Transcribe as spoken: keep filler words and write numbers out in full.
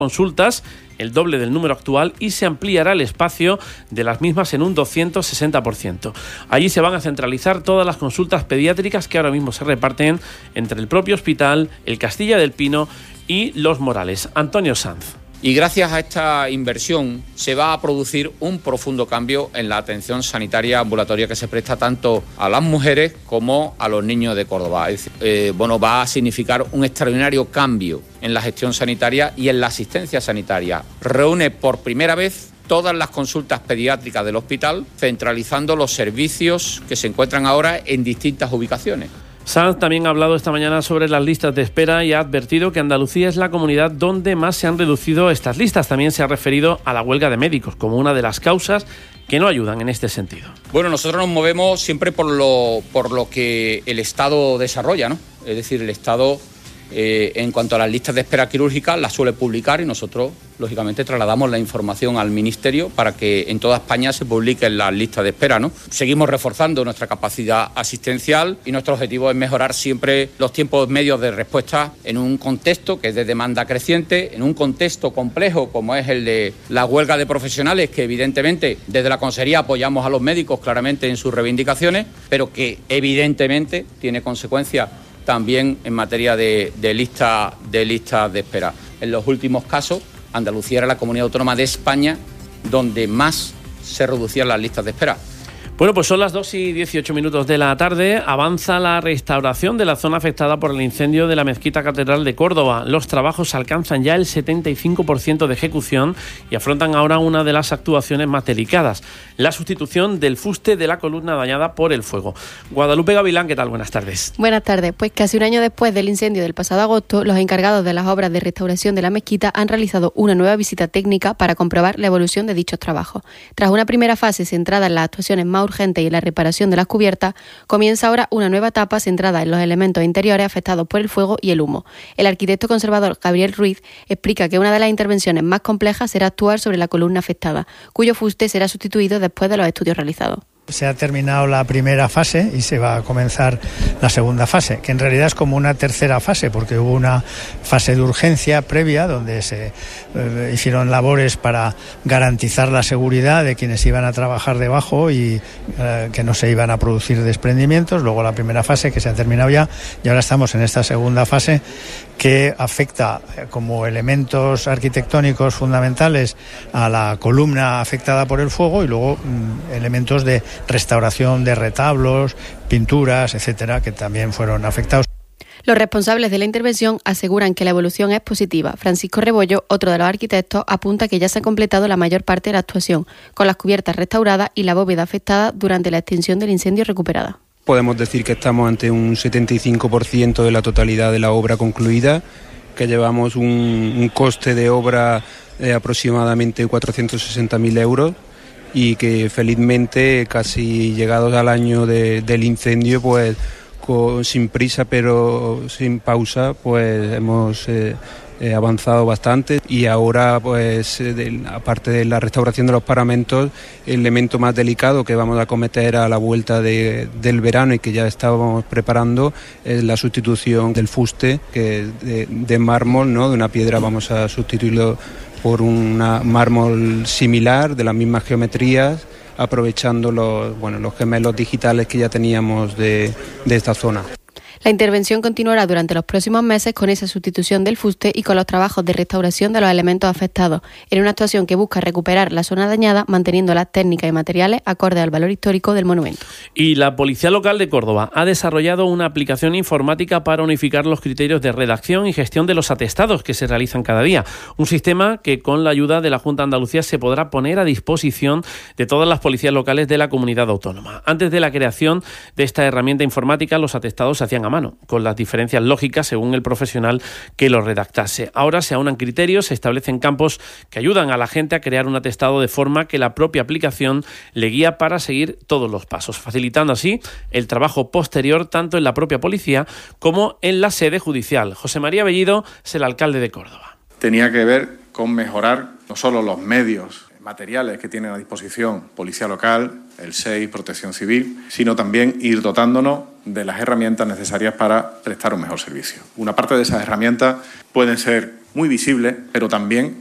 consultas, el doble del número actual, y se ampliará el espacio de las mismas en un doscientos sesenta por ciento. Allí se van a centralizar todas las consultas pediátricas que ahora mismo se reparten entre el propio hospital, el Castilla del Pino y Los Morales. Antonio Sanz. Y gracias a esta inversión se va a producir un profundo cambio en la atención sanitaria ambulatoria que se presta tanto a las mujeres como a los niños de Córdoba. Es decir, eh, bueno, va a significar un extraordinario cambio en la gestión sanitaria y en la asistencia sanitaria. Reúne por primera vez todas las consultas pediátricas del hospital, centralizando los servicios que se encuentran ahora en distintas ubicaciones. Sanz también ha hablado esta mañana sobre las listas de espera y ha advertido que Andalucía es la comunidad donde más se han reducido estas listas. También se ha referido a la huelga de médicos como una de las causas que no ayudan en este sentido. Bueno, nosotros nos movemos siempre por lo, por lo que el Estado desarrolla, ¿no? Es decir, el Estado, eh, en cuanto a las listas de espera quirúrgicas, las suele publicar y nosotros, lógicamente, trasladamos la información al Ministerio para que en toda España se publiquen las listas de espera, ¿no? Seguimos reforzando nuestra capacidad asistencial y nuestro objetivo es mejorar siempre los tiempos medios de respuesta en un contexto que es de demanda creciente, en un contexto complejo como es el de la huelga de profesionales, que evidentemente desde la Consejería apoyamos a los médicos claramente en sus reivindicaciones, pero que evidentemente tiene consecuencias también en materia de, de listas de, lista de espera. En los últimos casos, Andalucía era la comunidad autónoma de España donde más se reducían las listas de espera. Bueno, pues son las dos y dieciocho minutos de la tarde. Avanza la restauración de la zona afectada por el incendio de la Mezquita Catedral de Córdoba. Los trabajos alcanzan ya el setenta y cinco por ciento de ejecución y afrontan ahora una de las actuaciones más delicadas, la sustitución del fuste de la columna dañada por el fuego. Guadalupe Gavilán, ¿qué tal? Buenas tardes. Buenas tardes. Pues casi un año después del incendio del pasado agosto, los encargados de las obras de restauración de la mezquita han realizado una nueva visita técnica para comprobar la evolución de dichos trabajos. Tras una primera fase centrada en las actuaciones más urgente y en la reparación de las cubiertas, comienza ahora una nueva etapa centrada en los elementos interiores afectados por el fuego y el humo. El arquitecto conservador Gabriel Ruiz explica que una de las intervenciones más complejas será actuar sobre la columna afectada, cuyo fuste será sustituido después de los estudios realizados. Se ha terminado la primera fase y se va a comenzar la segunda fase, que en realidad es como una tercera fase, porque hubo una fase de urgencia previa donde se eh, hicieron labores para garantizar la seguridad de quienes iban a trabajar debajo y eh, que no se iban a producir desprendimientos. Luego la primera fase, que se ha terminado ya, y ahora estamos en esta segunda fase que afecta eh, como elementos arquitectónicos fundamentales a la columna afectada por el fuego y luego mm, elementos de restauración de retablos, pinturas, etcétera, que también fueron afectados. Los responsables de la intervención aseguran que la evolución es positiva. Francisco Rebollo, otro de los arquitectos, apunta que ya se ha completado la mayor parte de la actuación, con las cubiertas restauradas y la bóveda afectada durante la extinción del incendio recuperada. Podemos decir que estamos ante un setenta y cinco por ciento de la totalidad de la obra concluida, que llevamos un, un coste de obra de aproximadamente cuatrocientos sesenta mil euros, y que felizmente casi llegados al año de, del incendio, pues con, sin prisa pero sin pausa, pues hemos eh, eh, avanzado bastante y ahora pues de, aparte de la restauración de los paramentos, el elemento más delicado que vamos a acometer a la vuelta de, del verano y que ya estábamos preparando es la sustitución del fuste, que de, de mármol, ¿no? De una piedra vamos a sustituirlo por un mármol similar, de las mismas geometrías, aprovechando los, bueno, los gemelos digitales que ya teníamos de, de esta zona. La intervención continuará durante los próximos meses con esa sustitución del fuste y con los trabajos de restauración de los elementos afectados, en una actuación que busca recuperar la zona dañada, manteniendo las técnicas y materiales acordes al valor histórico del monumento. Y la Policía Local de Córdoba ha desarrollado una aplicación informática para unificar los criterios de redacción y gestión de los atestados que se realizan cada día. Un sistema que, con la ayuda de la Junta de Andalucía, se podrá poner a disposición de todas las policías locales de la comunidad autónoma. Antes de la creación de esta herramienta informática, los atestados se hacían a mano, con las diferencias lógicas según el profesional que los redactase. Ahora se aunan criterios, se establecen campos que ayudan a la gente a crear un atestado de forma que la propia aplicación le guía para seguir todos los pasos, facilitando así el trabajo posterior tanto en la propia policía como en la sede judicial. José María Bellido es el alcalde de Córdoba. Tenía que ver con mejorar no solo los medios materiales que tienen a disposición Policía Local, el S E I, Protección Civil, sino también ir dotándonos de las herramientas necesarias para prestar un mejor servicio. Una parte de esas herramientas pueden ser muy visibles, pero también